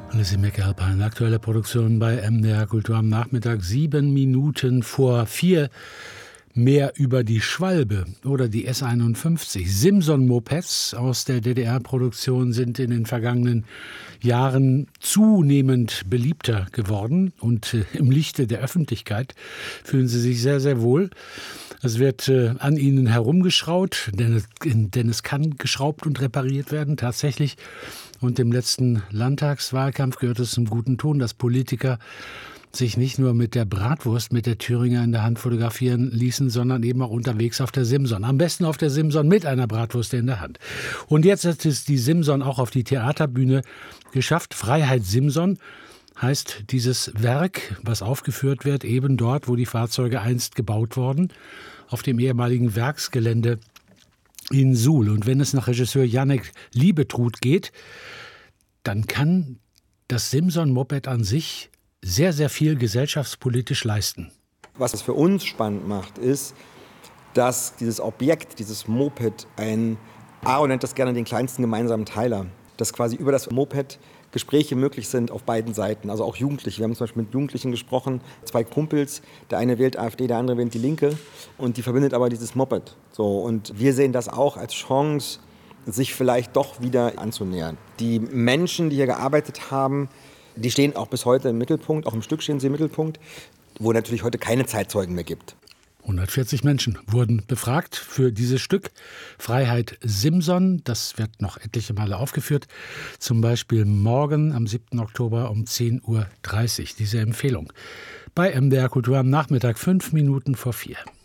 Alice Meckerhalpein, aktuelle Produktion bei MDR Kultur am Nachmittag, 7 Minuten vor 4. Mehr über die Schwalbe oder die S51. Simson-Mopeds aus der DDR-Produktion sind in den vergangenen Jahren zunehmend beliebter geworden. Und im Lichte der Öffentlichkeit fühlen sie sich sehr, sehr wohl. Es wird an ihnen herumgeschraubt, denn es kann geschraubt und repariert werden, tatsächlich. Und im letzten Landtagswahlkampf gehört es zum guten Ton, dass Politiker sich nicht nur mit der Bratwurst mit der Thüringer in der Hand fotografieren ließen, sondern eben auch unterwegs auf der Simson. Am besten auf der Simson mit einer Bratwurst in der Hand. Und jetzt hat es die Simson auch auf die Theaterbühne geschafft. Freiheit Simson heißt dieses Werk, was aufgeführt wird, eben dort, wo die Fahrzeuge einst gebaut wurden, auf dem ehemaligen Werksgelände in Suhl. Und wenn es nach Regisseur Janek Liebetrud geht, dann kann das Simson-Moped an sich sehr, sehr viel gesellschaftspolitisch leisten. Was es für uns spannend macht, ist, dass dieses Objekt, dieses Moped, Aaron nennt das gerne den kleinsten gemeinsamen Teiler, dass quasi über das Moped Gespräche möglich sind auf beiden Seiten, also auch Jugendliche. Wir haben zum Beispiel mit Jugendlichen gesprochen, 2 Kumpels, der eine wählt AfD, der andere wählt die Linke und die verbindet aber dieses Moped. So, und wir sehen das auch als Chance, sich vielleicht doch wieder anzunähern. Die Menschen, die hier gearbeitet haben, die stehen auch bis heute im Mittelpunkt, auch im Stück stehen sie im Mittelpunkt, wo natürlich heute keine Zeitzeugen mehr gibt. 140 Menschen wurden befragt für dieses Stück. Freiheit Simson, das wird noch etliche Male aufgeführt. Zum Beispiel morgen am 7. Oktober um 10.30 Uhr. Diese Empfehlung. Bei MDR Kultur am Nachmittag, 5 Minuten vor 4.